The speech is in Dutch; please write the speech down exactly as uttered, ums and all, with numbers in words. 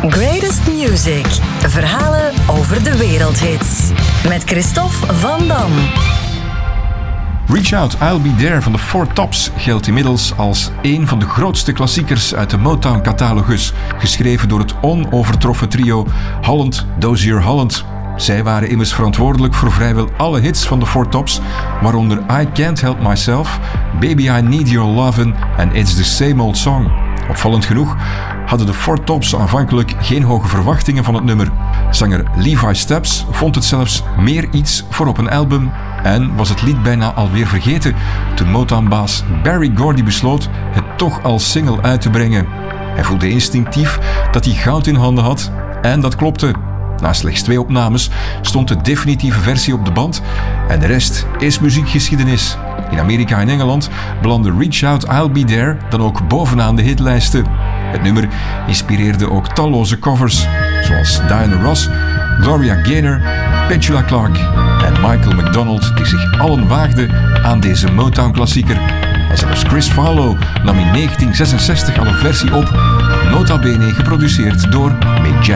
Greatest Music. Verhalen over de wereldhits. Met Christophe Van Dam. Reach Out, I'll Be There van de Four Tops geldt inmiddels als een van de grootste klassiekers uit de Motown-catalogus, geschreven door het onovertroffen trio Holland Dozier Holland. Zij waren immers verantwoordelijk voor vrijwel alle hits van de Four Tops, waaronder I Can't Help Myself, Baby I Need Your Lovin' en It's the Same Old Song. Opvallend genoeg hadden de Four Tops aanvankelijk geen hoge verwachtingen van het nummer. Zanger Levi Stubbs vond het zelfs meer iets voor op een album en was het lied bijna alweer vergeten toen Motown-baas Berry Gordy besloot het toch als single uit te brengen. Hij voelde instinctief dat hij goud in handen had en dat klopte. Na slechts twee opnames stond de definitieve versie op de band en de rest is muziekgeschiedenis. In Amerika en Engeland belandde Reach Out, I'll Be There dan ook bovenaan de hitlijsten. Het nummer inspireerde ook talloze covers, zoals Diana Ross, Gloria Gaynor, Petula Clark en Michael McDonald, die zich allen waagden aan deze Motown-klassieker. En zelfs Chris Farlow nam in negentien zesenzestig al een versie op, nota bene geproduceerd door Mick Jagger.